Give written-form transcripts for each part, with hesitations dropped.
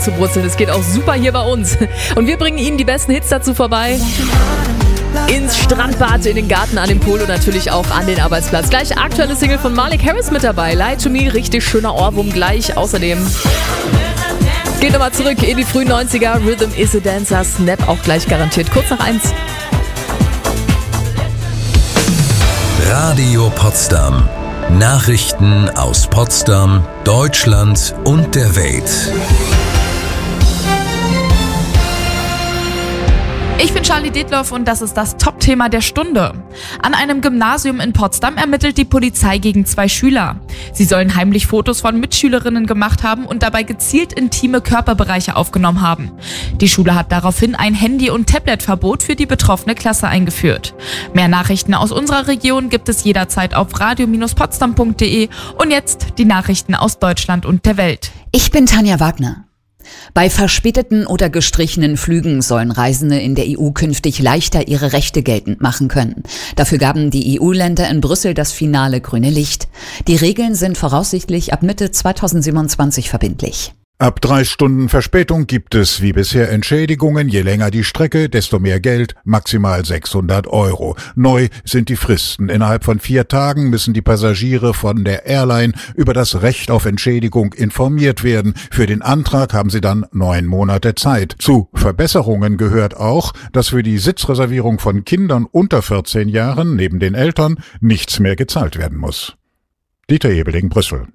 zu brutzeln. Es geht auch super hier bei uns. Und wir bringen Ihnen die besten Hits dazu vorbei. Ins Strandbad, in den Garten, an den Pool und natürlich auch an den Arbeitsplatz. Gleich aktuelle Single von Malik Harris mit dabei. Lie to Me, richtig schöner Ohrwurm gleich. Außerdem geht nochmal zurück in die frühen 90er. Rhythm is a Dancer, Snap auch gleich garantiert. Kurz nach 1. Radio Potsdam. Nachrichten aus Potsdam, Deutschland und der Welt. Ich bin Charlie Detloff und das ist das Top-Thema der Stunde. An einem Gymnasium in Potsdam ermittelt die Polizei gegen 2 Schüler. Sie sollen heimlich Fotos von Mitschülerinnen gemacht haben und dabei gezielt intime Körperbereiche aufgenommen haben. Die Schule hat daraufhin ein Handy- und Tabletverbot für die betroffene Klasse eingeführt. Mehr Nachrichten aus unserer Region gibt es jederzeit auf radio-potsdam.de und jetzt die Nachrichten aus Deutschland und der Welt. Ich bin Tanja Wagner. Bei verspäteten oder gestrichenen Flügen sollen Reisende in der EU künftig leichter ihre Rechte geltend machen können. Dafür gaben die EU-Länder in Brüssel das finale grüne Licht. Die Regeln sind voraussichtlich ab Mitte 2027 verbindlich. Ab 3 Stunden Verspätung gibt es wie bisher Entschädigungen. Je länger die Strecke, desto mehr Geld, maximal 600 €. Neu sind die Fristen. Innerhalb von 4 Tagen müssen die Passagiere von der Airline über das Recht auf Entschädigung informiert werden. Für den Antrag haben sie dann 9 Monate Zeit. Zu Verbesserungen gehört auch, dass für die Sitzreservierung von Kindern unter 14 Jahren neben den Eltern nichts mehr gezahlt werden muss. Dieter Ebeling, Brüssel.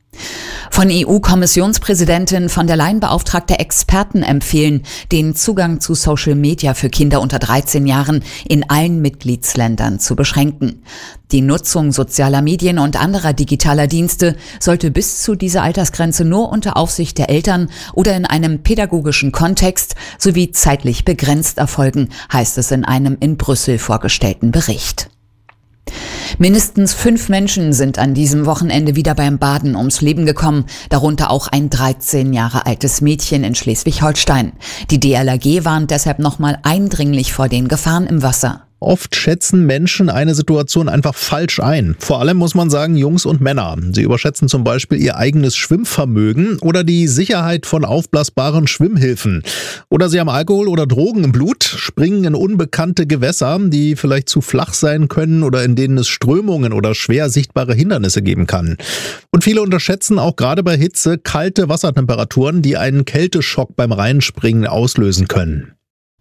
Von EU-Kommissionspräsidentin von der Leyen beauftragte Experten empfehlen, den Zugang zu Social Media für Kinder unter 13 Jahren in allen Mitgliedsländern zu beschränken. Die Nutzung sozialer Medien und anderer digitaler Dienste sollte bis zu dieser Altersgrenze nur unter Aufsicht der Eltern oder in einem pädagogischen Kontext sowie zeitlich begrenzt erfolgen, heißt es in einem in Brüssel vorgestellten Bericht. Mindestens 5 Menschen sind an diesem Wochenende wieder beim Baden ums Leben gekommen, darunter auch ein 13 Jahre altes Mädchen in Schleswig-Holstein. Die DLRG warnt deshalb nochmal eindringlich vor den Gefahren im Wasser. Oft schätzen Menschen eine Situation einfach falsch ein. Vor allem muss man sagen, Jungs und Männer. Sie überschätzen zum Beispiel ihr eigenes Schwimmvermögen oder die Sicherheit von aufblasbaren Schwimmhilfen. Oder sie haben Alkohol oder Drogen im Blut, springen in unbekannte Gewässer, die vielleicht zu flach sein können oder in denen es Strömungen oder schwer sichtbare Hindernisse geben kann. Und viele unterschätzen auch gerade bei Hitze kalte Wassertemperaturen, die einen Kälteschock beim Reinspringen auslösen können.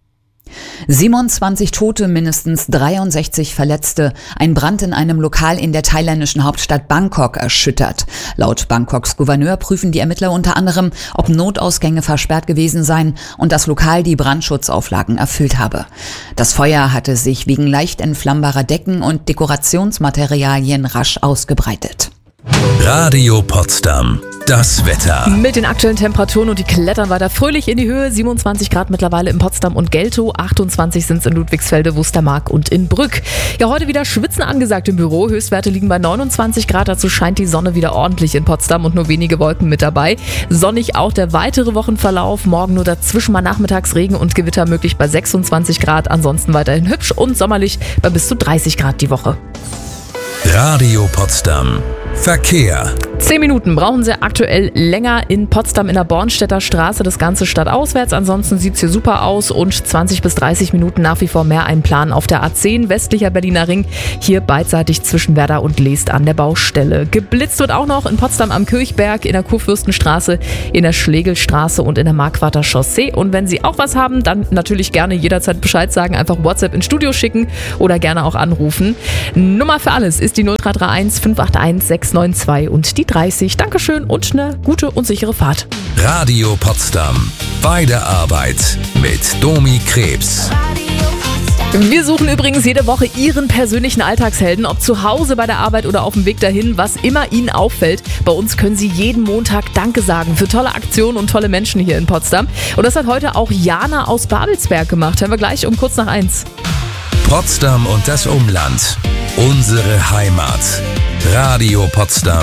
27 Tote, mindestens 63 Verletzte. Ein Brand in einem Lokal in der thailändischen Hauptstadt Bangkok erschüttert. Laut Bangkoks Gouverneur prüfen die Ermittler unter anderem, ob Notausgänge versperrt gewesen seien und das Lokal die Brandschutzauflagen erfüllt habe. Das Feuer hatte sich wegen leicht entflammbarer Decken und Dekorationsmaterialien rasch ausgebreitet. Radio Potsdam. Das Wetter. Mit den aktuellen Temperaturen und die klettern weiter fröhlich in die Höhe. 27 Grad mittlerweile in Potsdam und Geltow, 28 sind es in Ludwigsfelde, Wustermark und in Brück. Ja, heute wieder Schwitzen angesagt im Büro. Höchstwerte liegen bei 29 Grad. Dazu scheint die Sonne wieder ordentlich in Potsdam und nur wenige Wolken mit dabei. Sonnig auch der weitere Wochenverlauf. Morgen nur dazwischen mal nachmittags Regen und Gewitter möglich bei 26 Grad. Ansonsten weiterhin hübsch und sommerlich bei bis zu 30 Grad die Woche. Radio Potsdam. Verkehr. 10 Minuten brauchen Sie aktuell länger in Potsdam in der Bornstedter Straße. Das Ganze stadtauswärts. Ansonsten sieht es hier super aus und 20 bis 30 Minuten nach wie vor mehr einplanen auf der A10 westlicher Berliner Ring. Hier beidseitig zwischen Werder und Leest an der Baustelle. Geblitzt wird auch noch in Potsdam am Kirchberg, in der Kurfürstenstraße, in der Schlegelstraße und in der Marquarder Chaussee. Und wenn Sie auch was haben, dann natürlich gerne jederzeit Bescheid sagen. Einfach WhatsApp ins Studio schicken oder gerne auch anrufen. Nummer für alles ist die 0331 581 692 und die 30. Dankeschön und eine gute und sichere Fahrt. Radio Potsdam. Bei der Arbeit mit Domi Krebs. Wir suchen übrigens jede Woche Ihren persönlichen Alltagshelden, ob zu Hause, bei der Arbeit oder auf dem Weg dahin, was immer Ihnen auffällt. Bei uns können Sie jeden Montag Danke sagen für tolle Aktionen und tolle Menschen hier in Potsdam. Und das hat heute auch Jana aus Babelsberg gemacht. Hören wir gleich um kurz nach 1. Potsdam und das Umland. Unsere Heimat. Radio Potsdam.